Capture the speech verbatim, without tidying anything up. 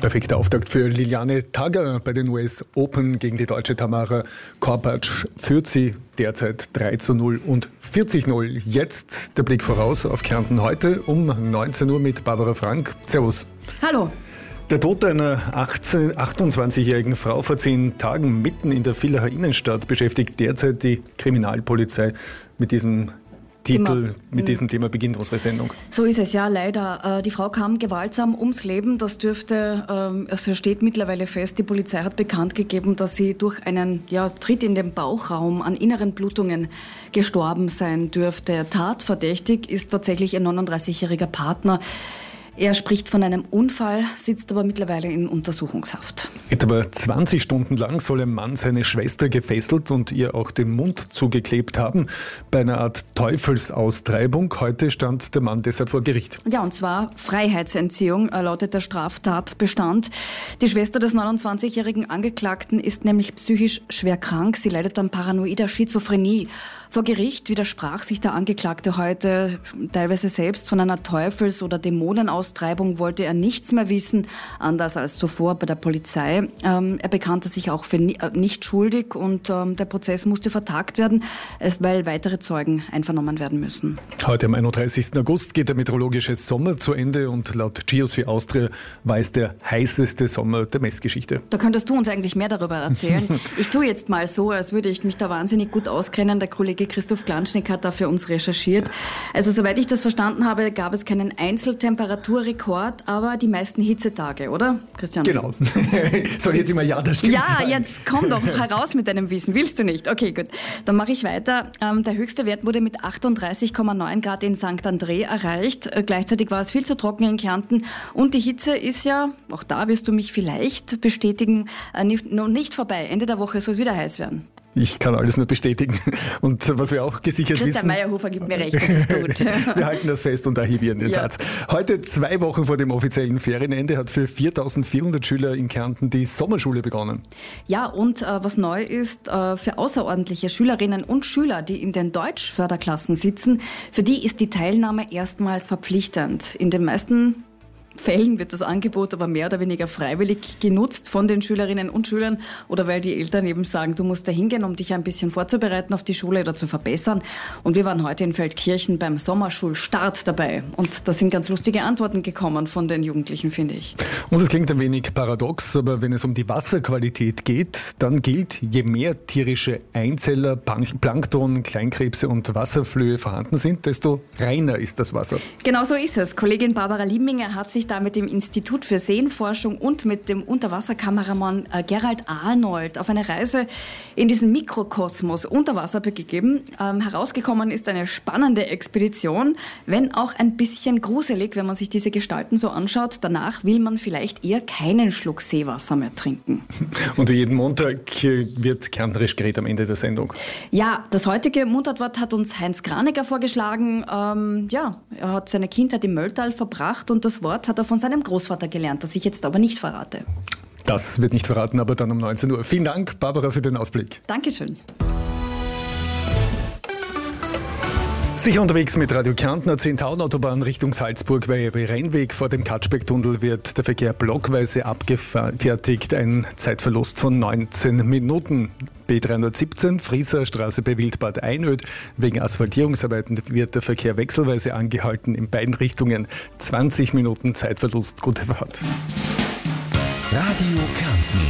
Perfekter Auftakt für Liliane Tagger bei den U S Open gegen die deutsche Tamara Korpatsch. Führt sie derzeit drei zu null und vierzig null. Jetzt der Blick voraus auf Kärnten heute um neunzehn Uhr mit Barbara Frank. Servus. Hallo. Der Tod einer achtundzwanzigjährigen Frau vor zehn Tagen mitten in der Villacher Innenstadt beschäftigt derzeit die Kriminalpolizei. Mit diesem Titel, mit diesem Thema beginnt unsere Sendung. So ist es, ja, leider. Die Frau kam gewaltsam ums Leben. Das dürfte, also steht mittlerweile fest, die Polizei hat bekannt gegeben, dass sie durch einen ja, Tritt in den Bauchraum an inneren Blutungen gestorben sein dürfte. Tatverdächtig ist tatsächlich ihr neununddreißigjähriger Partner. Er spricht von einem Unfall, sitzt aber mittlerweile in Untersuchungshaft. Etwa zwanzig Stunden lang soll ein Mann seine Schwester gefesselt und ihr auch den Mund zugeklebt haben. Bei einer Art Teufelsaustreibung. Heute stand der Mann deshalb vor Gericht. Ja, und zwar Freiheitsentziehung lautet der Straftatbestand. Die Schwester des neunundzwanzigjährigen Angeklagten ist nämlich psychisch schwer krank. Sie leidet an paranoider Schizophrenie. Vor Gericht widersprach sich der Angeklagte heute teilweise selbst. Von einer Teufels- oder Dämonenaustreibung wollte er nichts mehr wissen, anders als zuvor bei der Polizei. Ähm, er bekannte sich auch für ni- äh, nicht schuldig und ähm, der Prozess musste vertagt werden, weil weitere Zeugen einvernommen werden müssen. Heute am einunddreißigsten August geht der meteorologische Sommer zu Ende und laut Geosphere Austria war es der heißeste Sommer der Messgeschichte. Da könntest du uns eigentlich mehr darüber erzählen. Ich tue jetzt mal so, als würde ich mich da wahnsinnig gut auskennen. Der Kollege Christoph Klanschnik hat da für uns recherchiert. Also soweit ich das verstanden habe, gab es keinen Einzeltemperaturrekord, aber die meisten Hitzetage, oder, Christian? Genau. Soll jetzt immer ja, das stimmt. Ja, sein. jetzt komm doch heraus mit deinem Wissen. Willst du nicht? Okay, gut. Dann mache ich weiter. Ähm, der höchste Wert wurde mit achtunddreißig Komma neun Grad in Sankt André erreicht. Äh, gleichzeitig war es viel zu trocken in Kärnten. Und die Hitze ist ja, auch da wirst du mich vielleicht bestätigen, äh, nicht, noch nicht vorbei. Ende der Woche soll es wieder heiß werden. Ich kann alles nur bestätigen. Und was wir auch gesichert Christian wissen... Meyerhofer gibt mir recht, das ist gut. Wir halten das fest und archivieren den Ja. Satz. Heute, zwei Wochen vor dem offiziellen Ferienende, hat für viertausendvierhundert Schüler in Kärnten die Sommerschule begonnen. Ja, und äh, was neu ist, äh, für außerordentliche Schülerinnen und Schüler, die in den Deutschförderklassen sitzen, für die ist die Teilnahme erstmals verpflichtend. In den meisten Fällen wird das Angebot aber mehr oder weniger freiwillig genutzt von den Schülerinnen und Schülern oder weil die Eltern eben sagen, du musst da hingehen, um dich ein bisschen vorzubereiten auf die Schule oder zu verbessern. Und wir waren heute in Feldkirchen beim Sommerschulstart dabei und da sind ganz lustige Antworten gekommen von den Jugendlichen, finde ich. Und es klingt ein wenig paradox, aber wenn es um die Wasserqualität geht, dann gilt, je mehr tierische Einzeller, Plankton, Kleinkrebse und Wasserflöhe vorhanden sind, desto reiner ist das Wasser. Genau so ist es. Kollegin Barbara Liebminger hat sich da mit dem Institut für Seenforschung und mit dem Unterwasserkameramann Gerald Arnold auf eine Reise in diesen Mikrokosmos unter Wasser begeben. Ähm, herausgekommen ist eine spannende Expedition, wenn auch ein bisschen gruselig, wenn man sich diese Gestalten so anschaut. Danach will man vielleicht eher keinen Schluck Seewasser mehr trinken. Und wie jeden Montag wird kärntnerisch geredet am Ende der Sendung. Ja, das heutige Mundartwort hat uns Heinz Granecker vorgeschlagen. Ähm, ja, er hat seine Kindheit im Mölltal verbracht und das Wort hat er von seinem Großvater gelernt, das ich jetzt aber nicht verrate. Das wird nicht verraten, aber dann um neunzehn Uhr. Vielen Dank, Barbara, für den Ausblick. Dankeschön. Sicher unterwegs mit Radio Kärnten, zehntausend-Autobahn Richtung Salzburg, weil bei Rheinweg vor dem Katschbeck-Tunnel wird der Verkehr blockweise abgefertigt. Ein Zeitverlust von neunzehn Minuten. B dreihundertsiebzehn, Frieser Straße bei Wildbad Einöd. Wegen Asphaltierungsarbeiten wird der Verkehr wechselweise angehalten in beiden Richtungen. zwanzig Minuten Zeitverlust. Gute Fahrt.